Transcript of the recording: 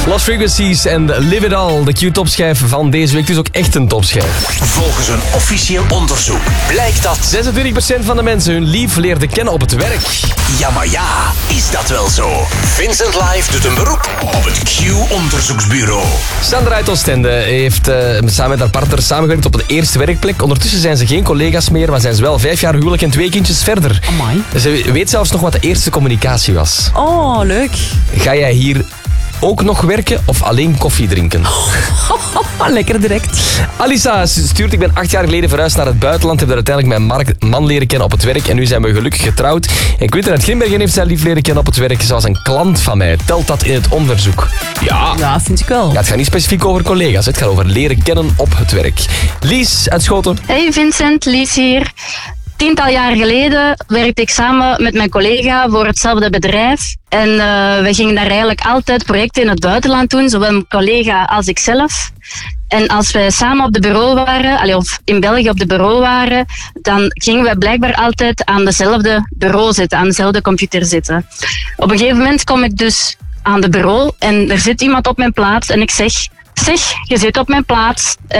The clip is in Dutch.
Lost Frequencies en Live It All, de Q-topschijf van deze week. Dus ook echt een topschijf. Volgens een officieel onderzoek blijkt dat 26% van de mensen hun lief leerden kennen op het werk. Ja, maar ja, is dat wel zo? Vincent Live doet een beroep op het Q-onderzoeksbureau. Sandra uit Oostende heeft samen met haar partner samengewerkt op de eerste werkplek. Ondertussen zijn ze geen collega's meer, maar zijn ze wel 5 jaar huwelijk en 2 kindjes verder. Amai. Ze weet zelfs nog wat de eerste communicatie was. Oh, leuk. Ga jij hier ook nog werken of alleen koffie drinken? Lekker direct. Alisa stuurt, ik ben 8 jaar geleden verhuisd naar het buitenland. Heb daar uiteindelijk mijn man leren kennen op het werk. En nu zijn we gelukkig getrouwd. En Quinten uit Grimbergen heeft zij lief leren kennen op het werk. Ze was een klant van mij. Telt dat in het onderzoek? Ja, vind ik wel. Ja, het gaat niet specifiek over collega's. Het gaat over leren kennen op het werk. Lies uit Schoten. Hey Vincent, Lies hier. 10-tal jaar geleden werkte ik samen met mijn collega voor hetzelfde bedrijf. En we gingen daar eigenlijk altijd projecten in het buitenland doen, zowel mijn collega als ikzelf. En als wij samen op de bureau waren, of in België op de bureau waren, dan gingen wij blijkbaar altijd aan dezelfde bureau zitten, aan dezelfde computer zitten. Op een gegeven moment kom ik dus aan de bureau en er zit iemand op mijn plaats en ik zeg, je zit op mijn plaats.